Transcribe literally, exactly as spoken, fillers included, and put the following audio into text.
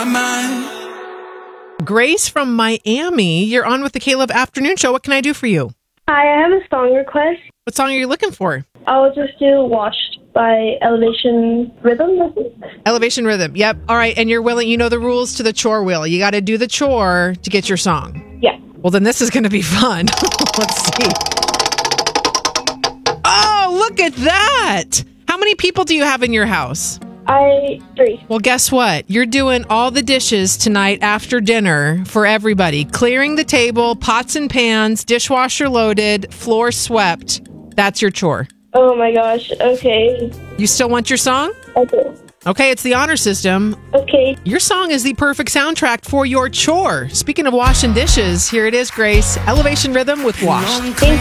Grace from Miami, you're on with the Caleb Afternoon Show. What can I do for you? Hi, I have a song request. What song are you looking for? I'll just do Washed by Elevation Rhythm. Elevation Rhythm. Yep. All right. And you're willing, you know the rules to the chore wheel. You got to do the chore to get your song. Yeah. Well, then this is going to be fun. Let's see. Oh, look at that. How many people do you have in your house? I, three. Well, guess what? You're doing all the dishes tonight after dinner for everybody. Clearing the table, pots and pans, dishwasher loaded, floor swept. That's your chore. Oh my gosh. Okay. You still want your song? Okay. Okay, it's the honor system. Okay. Your song is the perfect soundtrack for your chore. Speaking of washing dishes, here it is, Grace. Elevation Rhythm with Wash. Thank